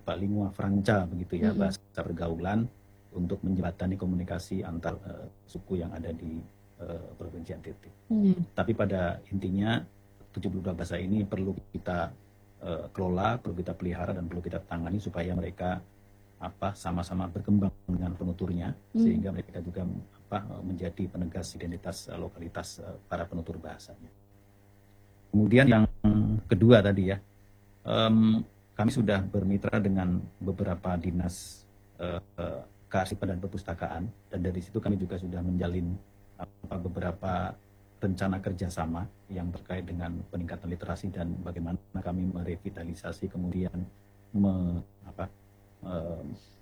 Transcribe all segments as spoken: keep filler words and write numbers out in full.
apa lingua franca begitu ya, Mm-mm. bahasa pergaulan untuk menjembatani komunikasi antar uh, suku yang ada di uh, Provinsi N T T. Mm. Tapi pada intinya tujuh puluh dua bahasa ini perlu kita uh, kelola, perlu kita pelihara dan perlu kita tangani supaya mereka apa sama-sama berkembang dengan penuturnya, Mm. sehingga mereka juga apa menjadi penegas identitas uh, lokalitas uh, para penutur bahasanya. Kemudian yang kedua tadi ya, um, kami sudah bermitra dengan beberapa dinas uh, uh, kearsipan dan perpustakaan, dan dari situ kami juga sudah menjalin apa, beberapa rencana kerjasama yang terkait dengan peningkatan literasi dan bagaimana kami merevitalisasi kemudian me, apa, uh,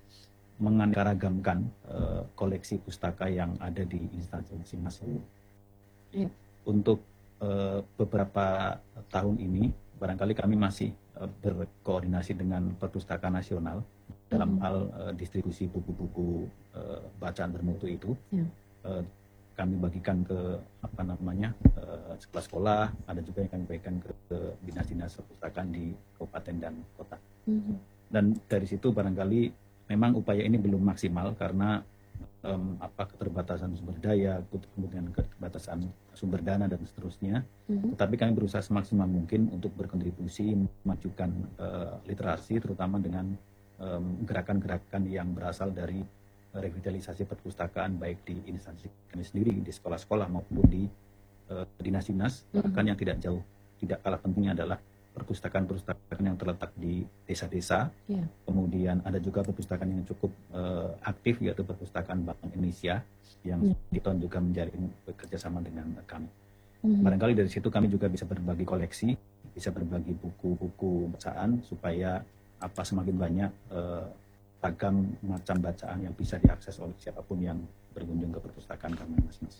menganeka-ragamkan uh, koleksi pustaka yang ada di instansi masing-masing. Iya. Untuk uh, beberapa tahun ini barangkali kami masih uh, berkoordinasi dengan Perpustakaan Nasional dalam Mhm. hal uh, distribusi buku-buku uh, bacaan bermutu itu. Iya. Uh, kami bagikan ke apa namanya uh, sekolah-sekolah, ada juga yang kami bagikan ke, ke dinas-dinas perpustakaan di kabupaten dan kota. Mhm. Dan dari situ barangkali memang upaya ini belum maksimal karena um, apa keterbatasan sumber daya, kemudian keterbatasan sumber dana dan seterusnya. Mhm. Tetapi kami berusaha semaksimal mungkin untuk berkontribusi memajukan uh, literasi, terutama dengan um, gerakan-gerakan yang berasal dari uh, revitalisasi perpustakaan baik di instansi kami sendiri, di sekolah-sekolah maupun di uh, dinas-dinas. Mhm. Bahkan yang tidak jauh, tidak kalah pentingnya adalah perpustakaan-perpustakaan yang terletak di desa-desa. Yeah. Kemudian ada juga perpustakaan yang cukup uh, aktif, yaitu Perpustakaan Bank Indonesia yang Yeah. di tahun juga menjalin bekerjasama dengan kami. Mhm. Barangkali dari situ kami juga bisa berbagi koleksi, bisa berbagi buku-buku bacaan supaya apa semakin banyak uh, ragam macam bacaan yang bisa diakses oleh siapapun yang berkunjung ke perpustakaan kami masing-masing.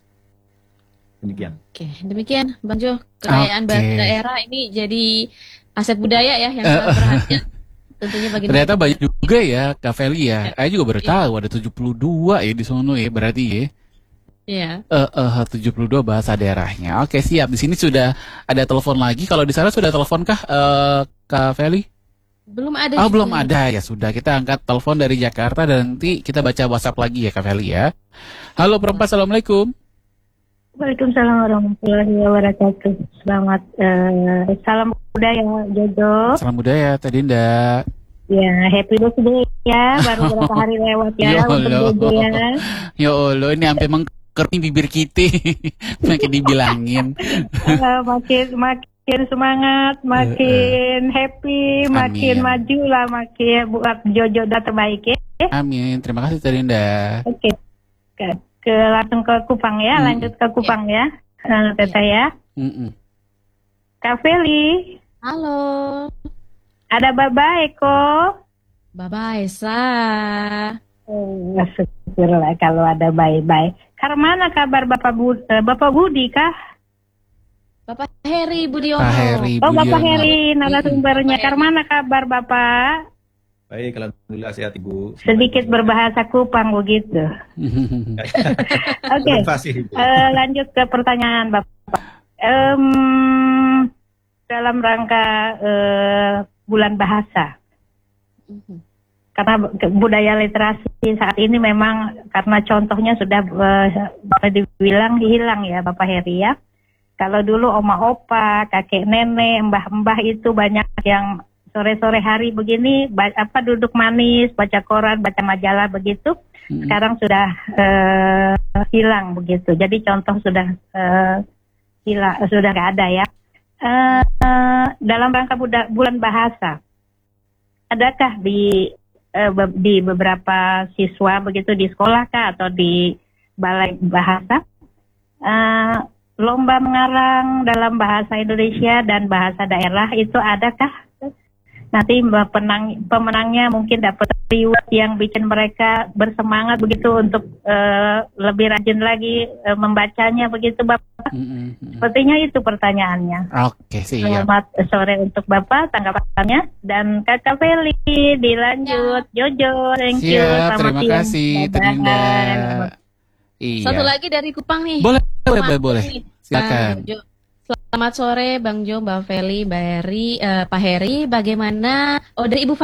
Demikian. Oke, demikian Bang Jo, kekayaan Oke. bahasa daerah ini jadi aset budaya ya yang sangat berharga. Tentunya bagi Ternyata banyak juga ya Kak Feli ya. Saya juga baru Iya. tahu ada tujuh puluh dua ya di sono ya berarti ya. Iya. Eh eh, tujuh puluh dua bahasa daerahnya. Oke, siap. Di sini sudah ada telepon lagi. Kalau di sana sudah telepon kah eh, Kak Feli? Belum ada. Oh, juga. belum ada. Ya sudah, kita angkat telepon dari Jakarta dan nanti kita baca WhatsApp lagi ya Kak Feli ya. Halo perempat, Assalamualaikum. Waalaikumsalam warahmatullahi wabarakatuh. Selamat eh, salam budaya Jojo. Salam budaya Teh Dinda. Ya, happy birthday ya. Baru beberapa hari lewat ya Ya untuk Allah. Jojo ya. Ya Allah, ini sampai mengkering bibir kita. Makin dibilangin. Eh, makin makin semangat, makin happy, makin Amin. maju lah, makin buat Jojo udah terbaik ya. Amin. Terima kasih Teh Dinda. Oke. Ke, ke langsung ke Kupang ya, Hmm. lanjut ke Kupang ya. Eh, Teta ya. Mm-mm. Kak Feli, Halo. ada Baba Eko. Bye-bye, Sa. Oh, syukurlah kalau ada bye-bye. Karena kabar Bapak Budi, Bapak Budi kah? Bapak Heri Budiono. Pak Heri Oh, Bapak Budiono. Heri, narasumbernya. Bapak Heri. Karena kabar Bapak? Baik, alhamdulillah sehat Ibu. Sedikit berbahasa Kupang begitu. Oke, Terima kasih Ibu. eh, lanjut ke pertanyaan Bapak. Em, dalam rangka eh, bulan bahasa, Mhm. karena ke- budaya literasi saat ini memang karena contohnya sudah eh, boleh dibilang hilang ya Bapak Heri ya. Kalau dulu oma opa, kakek nenek, mbah-mbah itu banyak yang sore-sore hari begini ba- apa duduk manis, baca koran, baca majalah begitu. Mm-mm. Sekarang sudah eh, hilang begitu. Jadi contoh sudah eh, hilang, sudah nggak ada ya. Eh, eh, dalam rangka buda- bulan bahasa, adakah di eh, be- di beberapa siswa begitu di sekolah kah atau di balai bahasa eh, lomba mengarang dalam bahasa Indonesia dan bahasa daerah itu adakah? Nanti mbak penang, pemenangnya mungkin dapat reward yang bikin mereka bersemangat begitu untuk eh, lebih rajin lagi eh, membacanya begitu Bapak. Mm-mm. Sepertinya itu pertanyaannya. Oke, siap. Selamat sore untuk Bapak tanggapannya dan Kakak Feli dilanjut. Jojo, thank you. Siap, Selamat terima siang. kasih Teh Bye-bye. Dinda. Iya. Satu lagi dari Kupang nih. Boleh, boleh, boleh, boleh. Nih, Silakan. Bang Jo. Selamat sore Bang Jo, Mbak Feli, Mbak Heri, eh, Pak Heri. Bagaimana? Oh, dari Ibu